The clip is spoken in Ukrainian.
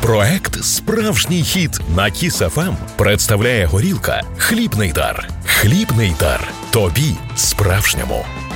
Проект «Справжній хіт» на Kiss FM представляє горілка «Хлібний дар». «Хлібний дар» – тобі справжньому.